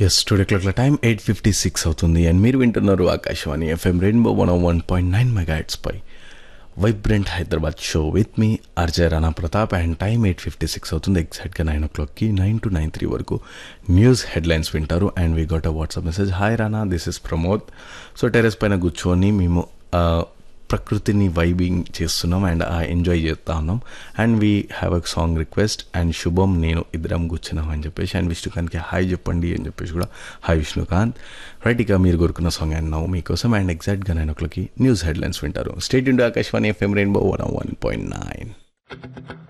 Yes today క్లాక్ల time 8:56 అవుతుంది and మీరు వింటున్నారు Akashvani FM rainbow 101.9 megahertz pi vibrant Hyderabad show with me RJ Rana Pratap and time 8:56 అవుతుంది. ఎగ్జాక్ట్గా 9 o'clockకి 9 to 9:03 వరకు న్యూస్ హెడ్లైన్స్ వింటారు. And we got a WhatsApp message, hi Rana, this is Pramod. So terrace పైన కూర్చొని మేము ప్రకృతిని వైబింగ్ చేస్తున్నాం అండ్ ఎంజాయ్ చేస్తూ ఉన్నాం. And we have a song request and శుభం నేను ఇద్దరం కూర్చున్నాం అని చెప్పేసి అండ్ విష్ణుకాంత్కి హాయ్ చెప్పండి అని చెప్పేసి కూడా హాయ్ విష్ణుకాంత్. రైట్, ఇక మీరు కోరుకున్న సాంగ్ అండ్ నవ్వు మీకోసం అండ్ ఎగ్జాక్ట్గా 9 o'clockకి న్యూస్ హెడ్లైన్స్ వింటారు. State into Akashvani FM rainbow 101.9.